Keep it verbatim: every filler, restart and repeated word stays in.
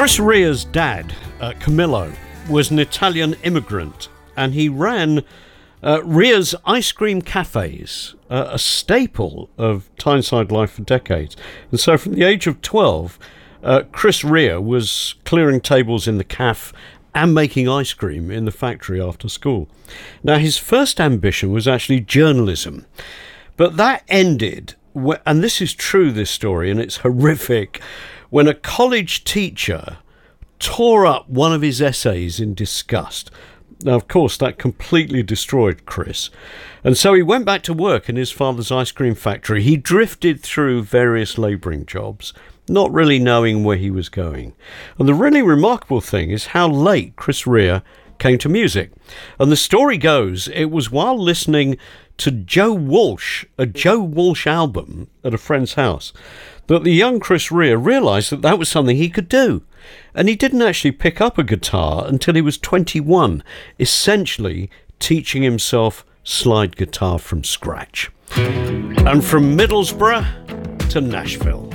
Chris Rea's dad, uh, Camillo, was an Italian immigrant, and he ran uh, Rea's Ice Cream Cafes, uh, a staple of Tyneside life for decades. And so from the age of twelve, uh, Chris Rea was clearing tables in the cafe and making ice cream in the factory after school. Now, his first ambition was actually journalism, but that ended, and this is true, this story, and it's horrific, when a college teacher tore up one of his essays in disgust. Now, of course, that completely destroyed Chris. And so he went back to work in his father's ice cream factory. He drifted through various labouring jobs, not really knowing where he was going. And the really remarkable thing is how late Chris Rea came to music. And the story goes, it was while listening to Joe Walsh, a Joe Walsh album at a friend's house, that the young Chris Rea realised that that was something he could do. And he didn't actually pick up a guitar until he was twenty-one, essentially teaching himself slide guitar from scratch. And from Middlesbrough to Nashville.